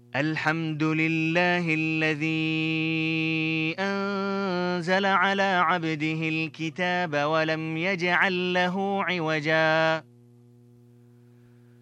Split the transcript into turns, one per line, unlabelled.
الحمد لله الذي أنزل على عبده الكتاب ولم يجعل له عوجا